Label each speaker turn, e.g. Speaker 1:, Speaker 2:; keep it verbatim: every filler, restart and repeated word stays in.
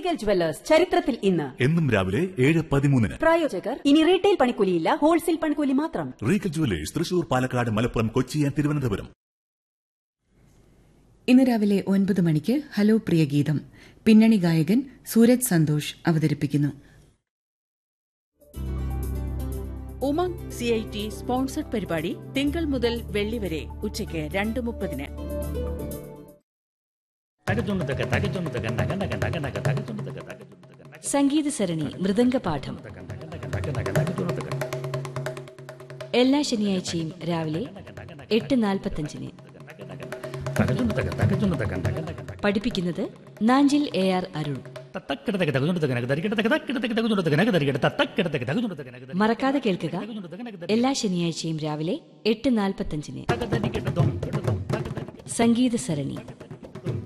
Speaker 1: Regal jewellers ചരിത്രത്തിൽ ഇന്ന്
Speaker 2: എന്നും രാവിലെ ഏഴ് പതിമൂന്നിന്.
Speaker 1: പ്രായോജകർ ഇനി റീറ്റെയിൽ പണിക്കൂലിയില്ല, ഹോൾസെയിൽ പണിക്കൂലി മാത്രം.
Speaker 2: Regal jewellers Thrissur, Palakkad, Malappuram, Kochi and Thiruvananthapuram.
Speaker 3: ഇന്ന് രാവിലെ ഒൻപത് മണിക്ക് ഹലോ പ്രിയഗീതം പിന്നണി ഗായകൻ സൂരജ് സന്തോഷ് അവതരിപ്പിക്കുന്നു.
Speaker 4: Umang C I T sponsored പരിപാടി തിങ്കൾ മുതൽ വെള്ളി വരെ ഉച്ചയ്ക്ക് രണ്ട് മുപ്പതിന്.
Speaker 5: സംഗീത സരണി മൃദംഗപാഠം എല്ലാ ശനിയാഴ്ചയും രാവിലെ എട്ട് നാൽപ്പത്തഞ്ചിന്. പഠിപ്പിക്കുന്നത് നാഞ്ചിൽ എ ആർ അരുൺ. മറക്കാതെ കേൾക്കുക, എല്ലാ ശനിയാഴ്ചയും രാവിലെ എട്ട് നാൽപ്പത്തഞ്ചിന് സംഗീത സരണി.